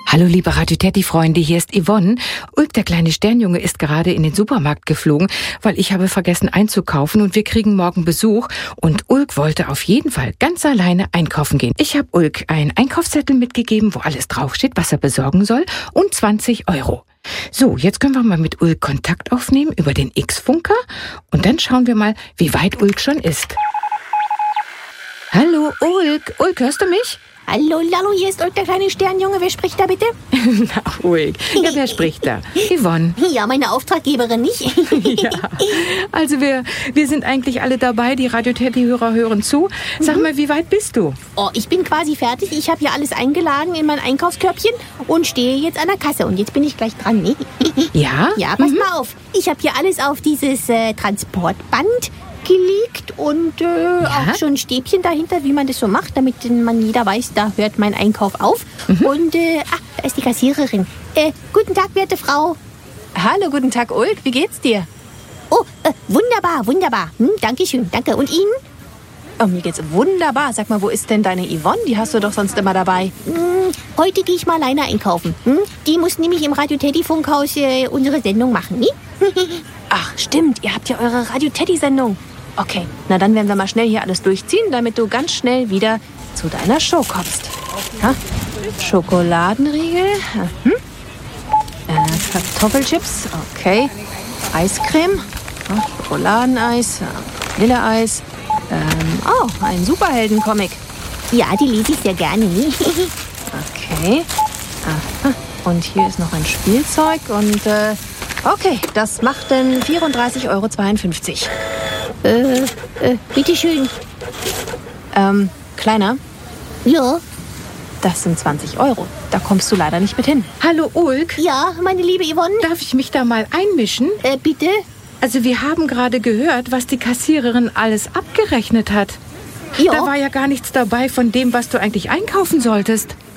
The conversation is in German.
Hallo liebe Radio Teddy-Freunde, hier ist Yvonne. Ulk, der kleine Sternjunge, ist gerade in den Supermarkt geflogen, weil ich habe vergessen einzukaufen und wir kriegen morgen Besuch. Und Ulk wollte auf jeden Fall ganz alleine einkaufen gehen. Ich habe Ulk einen Einkaufszettel mitgegeben, wo alles draufsteht, was er besorgen soll, und 20 €. So, jetzt können wir mal mit Ulk Kontakt aufnehmen über den X-Funker und dann schauen wir mal, wie weit Ulk schon ist. Hallo Ulk, Ulk, hörst du mich? Hallo, hier ist Ulk, der kleine Sternjunge. Wer spricht da bitte? Na, Ulk. Ja, wer spricht da? Yvonne. Ja, meine Auftraggeberin, nicht? Ja, also wir sind eigentlich alle dabei. Die Radio Teddy-Hörer hören zu. Sag mal, wie weit bist du? Oh, ich bin quasi fertig. Ich habe hier alles eingeladen in mein Einkaufskörbchen und stehe jetzt an der Kasse. Und jetzt bin ich gleich dran, ne? Ja? Ja, pass mal auf. Ich habe hier alles auf dieses Transportband gelegt und auch schon ein Stäbchen dahinter, wie man das so macht, damit man jeder weiß, da hört mein Einkauf auf. Und, da ist die Kassiererin. Guten Tag, werte Frau. Hallo, guten Tag, Ulk. Wie geht's dir? Oh, wunderbar. Dankeschön, danke. Und Ihnen? Oh, mir geht's wunderbar. Sag mal, wo ist denn deine Yvonne? Die hast du doch sonst immer dabei. Heute gehe ich mal alleine einkaufen. Die muss nämlich im Radio Teddy-Funkhaus unsere Sendung machen, ne? Ach, stimmt. Ihr habt ja eure Radio Teddy-Sendung. Okay, na dann werden wir mal schnell hier alles durchziehen, damit du ganz schnell wieder zu deiner Show kommst. Ja? Schokoladenriegel. Kartoffelchips. Okay. Eiscreme. Ja, Schokoladeneis. Vanilleeis. Ein Superhelden-Comic. Ja, die lese ich sehr gerne, ne? Okay. Aha. Und hier ist noch ein Spielzeug und okay, das macht dann 34,52 €. Bitteschön. Kleiner, Ja. das sind 20 €. Da kommst du leider nicht mit hin. Hallo Ulk. Ja, meine liebe Yvonne. Darf ich mich da mal einmischen? Bitte? Also wir haben gerade gehört, was die Kassiererin alles abgerechnet hat. Ja. Da war ja gar nichts dabei von dem, was du eigentlich einkaufen solltest.